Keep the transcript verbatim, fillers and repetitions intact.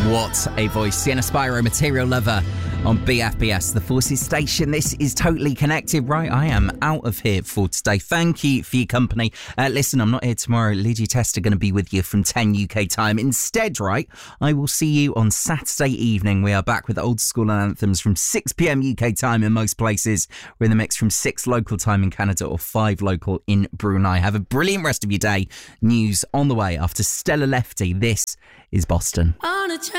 What a voice. Sienna Spyro, Material Lover on B F B S, the Forces Station. This is Totally Connected. Right, I am out of here for today. Thank you for your company. Uh, listen, I'm not here tomorrow. Lydia Tester going to be with you from ten U K time. Instead, right, I will see you on Saturday evening. We are back with old school anthems from six p.m. U K time in most places. We're in the mix from six local time in Canada or five local in Brunei. Have a brilliant rest of your day. News on the way after Stella Lefty. This is Boston. On a